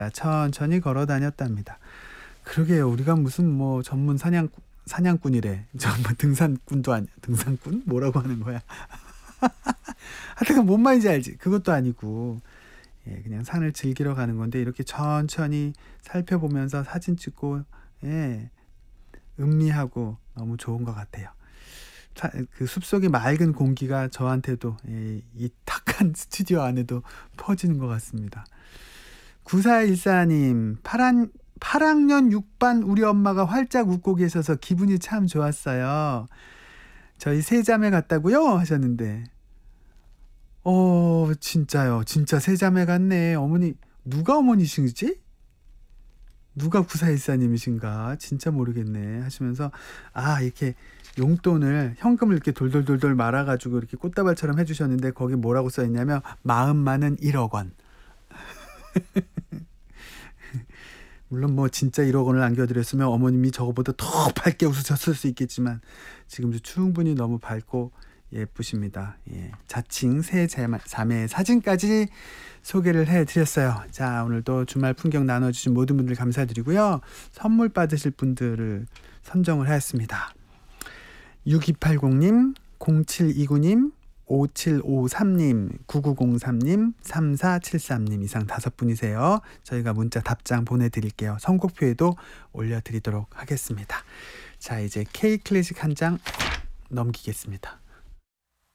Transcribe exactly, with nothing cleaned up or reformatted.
천천히 걸어 다녔답니다. 그러게요. 우리가 무슨 뭐 전문 사냥 사냥꾼이래. 전문 등산꾼도 아니야. 등산꾼? 뭐라고 하는 거야? 하여튼 뭔 말인지 알지? 그것도 아니고 예, 그냥 산을 즐기러 가는 건데 이렇게 천천히 살펴보면서 사진 찍고 예, 음미하고 너무 좋은 것 같아요. 사, 그 숲속의 맑은 공기가 저한테도 예, 이 탁한 스튜디오 안에도 퍼지는 것 같습니다. 구사일사님 파란 팔 학년 육 반 우리 엄마가 활짝 웃고 계셔서 기분이 참 좋았어요. 저희 세 자매 같다고요? 하셨는데 어 진짜요. 진짜 세 자매 같네. 어머니 누가 어머니신지? 누가 구사일사님이신가? 진짜 모르겠네 하시면서 아 이렇게 용돈을 현금을 이렇게 돌돌돌돌 말아가지고 이렇게 꽃다발처럼 해주셨는데 거기 뭐라고 써있냐면 마음 많은 일억 원. 물론 뭐 진짜 일억 원을 안겨드렸으면 어머님이 저거보다 더 밝게 웃으셨을 수 있겠지만 지금도 충분히 너무 밝고 예쁘십니다. 예, 자칭 새 자매의 사진까지 소개를 해드렸어요. 자, 오늘도 주말 풍경 나눠주신 모든 분들 감사드리고요. 선물 받으실 분들을 선정을 하였습니다. 육이팔공님, 공칠이구님, 오칠오삼님, 구구공삼님, 삼사칠삼님 이상 다섯 분이세요. 저희가 문자 답장 보내드릴게요. 선곡표에도 올려드리도록 하겠습니다. 자, 이제 K클래식 한 장 넘기겠습니다.